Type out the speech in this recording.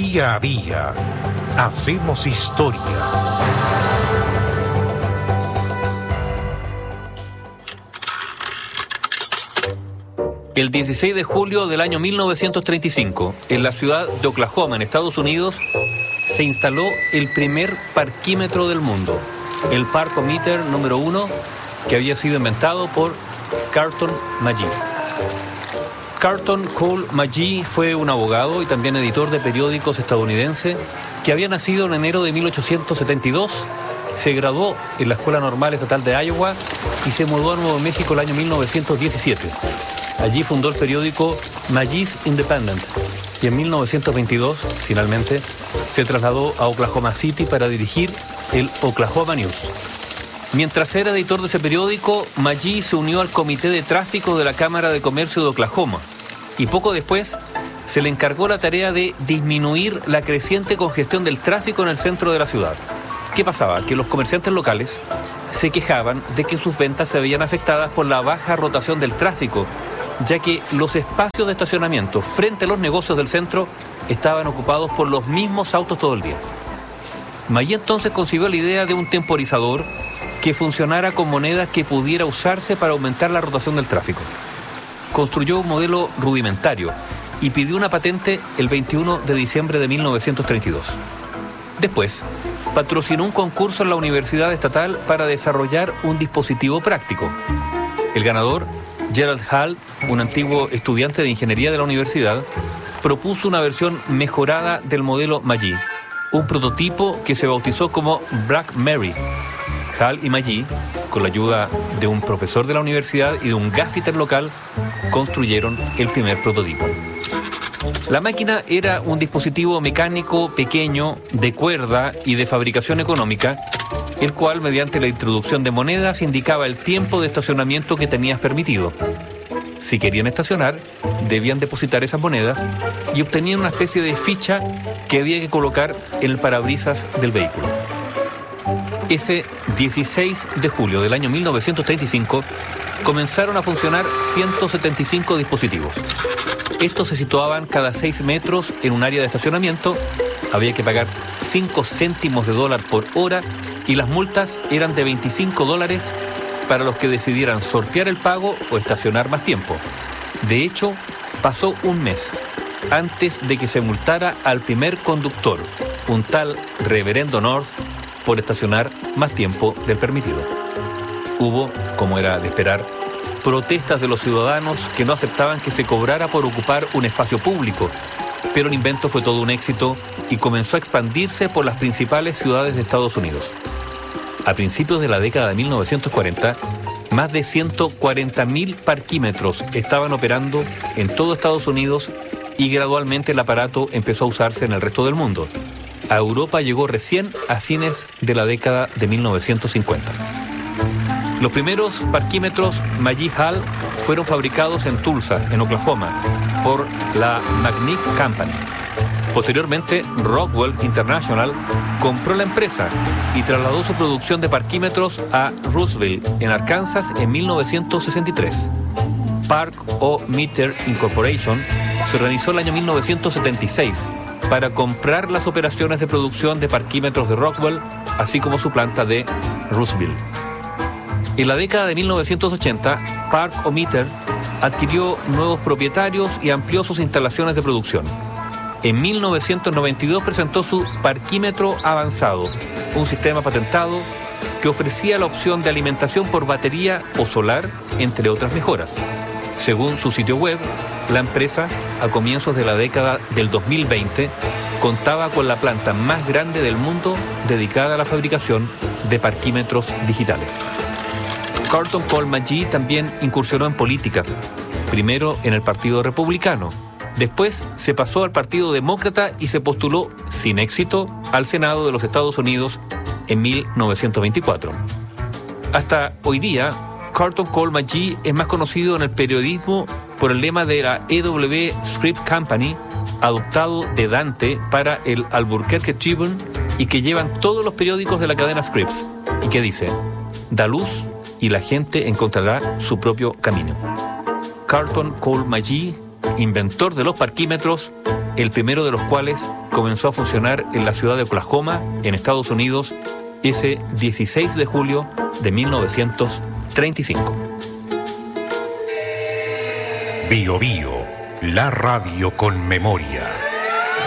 Día a día hacemos historia. El 16 de julio del año 1935, en la ciudad de Oklahoma, en Estados Unidos, se instaló el primer parquímetro del mundo, el Parkometer número 1, que había sido inventado por Carlton Magee. Carlton Cole Magee fue un abogado y también editor de periódicos estadounidense que había nacido en enero de 1872, se graduó en la Escuela Normal Estatal de Iowa y se mudó a Nuevo México el año 1917. Allí fundó el periódico Magee's Independent y en 1922, finalmente, se trasladó a Oklahoma City para dirigir el Oklahoma News. Mientras era editor de ese periódico, Magee se unió al Comité de Tráfico de la Cámara de Comercio de Oklahoma y poco después se le encargó la tarea de disminuir la creciente congestión del tráfico en el centro de la ciudad. ¿Qué pasaba? Que los comerciantes locales se quejaban de que sus ventas se veían afectadas por la baja rotación del tráfico, ya que los espacios de estacionamiento frente a los negocios del centro estaban ocupados por los mismos autos todo el día. Magee entonces concibió la idea de un temporizador que funcionara con monedas que pudiera usarse para aumentar la rotación del tráfico. Construyó un modelo rudimentario y pidió una patente el 21 de diciembre de 1932. Después, patrocinó un concurso en la Universidad Estatal para desarrollar un dispositivo práctico. El ganador, Gerald Hall, un antiguo estudiante de ingeniería de la universidad, propuso una versión mejorada del modelo Magee, un prototipo que se bautizó como Black Mary. Hall y Magee, con la ayuda de un profesor de la universidad y de un gaffiter local, construyeron el primer prototipo. La máquina era un dispositivo mecánico pequeño, de cuerda y de fabricación económica, el cual, mediante la introducción de monedas, indicaba el tiempo de estacionamiento que tenías permitido. Si querían estacionar, debían depositar esas monedas y obtenían una especie de ficha que había que colocar en el parabrisas del vehículo. Ese 16 de julio del año 1935 comenzaron a funcionar 175 dispositivos. Estos se situaban cada 6 metros en un área de estacionamiento, había que pagar 5 céntimos de dólar por hora y las multas eran de $25 para los que decidieran sortear el pago o estacionar más tiempo. De hecho, pasó un mes antes de que se multara al primer conductor, un tal Reverendo North, por estacionar más tiempo del permitido. Hubo, como era de esperar, protestas de los ciudadanos que no aceptaban que se cobrara por ocupar un espacio público, pero el invento fue todo un éxito y comenzó a expandirse por las principales ciudades de Estados Unidos. A principios de la década de 1940, más de 140.000 parquímetros estaban operando en todo Estados Unidos y gradualmente el aparato empezó a usarse en el resto del mundo. A Europa llegó recién a fines de la década de 1950. Los primeros parquímetros Magee Hall fueron fabricados en Tulsa, en Oklahoma, por la McNick Company. Posteriormente, Rockwell International compró la empresa y trasladó su producción de parquímetros a Russellville, en Arkansas, en 1963. Parkometer Incorporation se organizó el año 1976 para comprar las operaciones de producción de parquímetros de Rockwell, así como su planta de Russellville. En la década de 1980, Parkometer adquirió nuevos propietarios y amplió sus instalaciones de producción. En 1992 presentó su parquímetro avanzado, un sistema patentado que ofrecía la opción de alimentación por batería o solar, entre otras mejoras. Según su sitio web, la empresa, a comienzos de la década del 2020, contaba con la planta más grande del mundo dedicada a la fabricación de parquímetros digitales. Carlton Cole Magee también incursionó en política, primero en el Partido Republicano. Después se pasó al Partido Demócrata y se postuló, sin éxito, al Senado de los Estados Unidos en 1924. Hasta hoy día, Carlton Cole Magee es más conocido en el periodismo por el lema de la E.W. Scripps Company, adoptado de Dante para el Albuquerque Tribune y que llevan todos los periódicos de la cadena Scripps, y que dice: da luz y la gente encontrará su propio camino. Carlton Cole Magee, inventor de los parquímetros, el primero de los cuales comenzó a funcionar en la ciudad de Oklahoma, en Estados Unidos, ese 16 de julio de 1935. Bio Bio, la radio con memoria.